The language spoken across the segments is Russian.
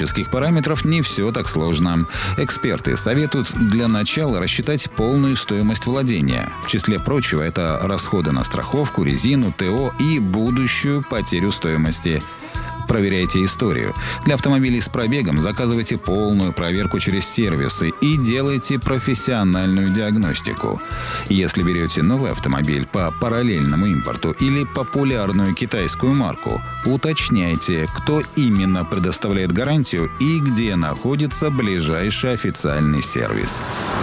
технических параметров не все так сложно. Эксперты советуют для начала рассчитать полную стоимость владения. В числе прочего, это расходы на страховку, резину, ТО и будущую потерю стоимости. Проверяйте историю. Для автомобилей с пробегом заказывайте полную проверку через сервисы и делайте профессиональную диагностику. Если берете новый автомобиль по параллельному импорту или популярную китайскую марку, уточняйте, кто именно предоставляет гарантию и где находится ближайший официальный сервис.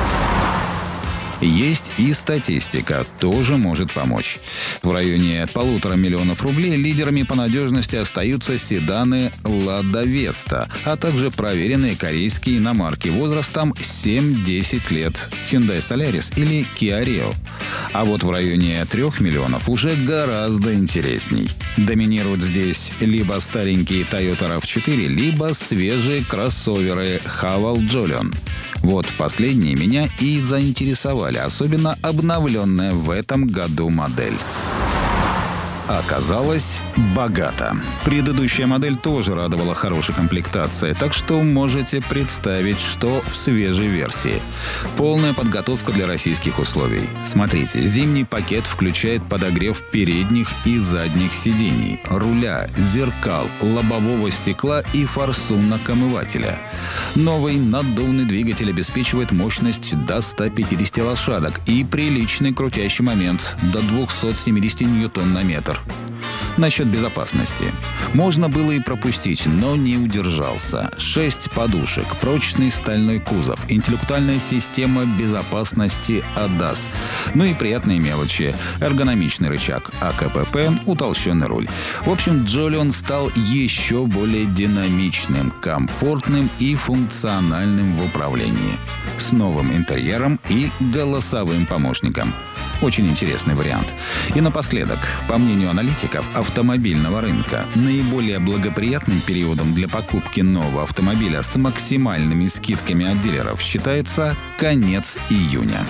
Есть и статистика, тоже может помочь. В районе 1,5 миллиона рублей лидерами по надежности остаются седаны Lada Vesta, а также проверенные корейские иномарки возрастом 7-10 лет Hyundai Solaris или Kia Rio. А вот в районе 3 миллионов уже гораздо интересней. Доминируют здесь либо старенькие Toyota RAV4, либо свежие кроссоверы Haval Jolion. Вот последние меня и заинтересовали, особенно обновленная в этом году модель. Оказалось, богато. Предыдущая модель тоже радовала хорошей комплектацией, так что можете представить, что в свежей версии. Полная подготовка для российских условий. Смотрите, зимний пакет включает подогрев передних и задних сидений, руля, зеркал, лобового стекла и форсунок-омывателя. Новый наддувный двигатель обеспечивает мощность до 150 лошадок и приличный крутящий момент до 270 ньютон на метр. Насчет безопасности. Можно было и пропустить, но не удержался. 6 подушек, прочный стальной кузов, интеллектуальная система безопасности ADAS. Ну и приятные мелочи. Эргономичный рычаг АКПП, утолщенный руль. В общем, Jolion стал еще более динамичным, комфортным и функциональным в управлении. С новым интерьером и голосовым помощником. Очень интересный вариант. И напоследок, по мнению аналитиков автомобильного рынка, наиболее благоприятным периодом для покупки нового автомобиля с максимальными скидками от дилеров считается конец июня.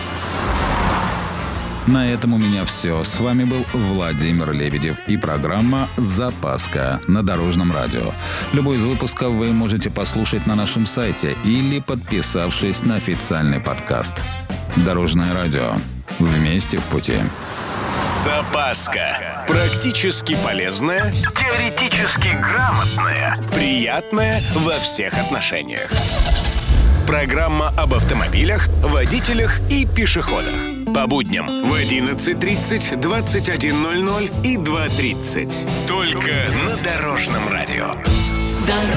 На этом у меня все. С вами был Владимир Лебедев и программа «Запаска» на Дорожном радио. Любой из выпусков вы можете послушать на нашем сайте или подписавшись на официальный подкаст. Дорожное радио. Вместе в пути. Запаска. Практически полезная, теоретически грамотная, приятная во всех отношениях. Программа об автомобилях, водителях и пешеходах. По будням в 11:30, 21:00 и 2:30. Только на Дорожном радио.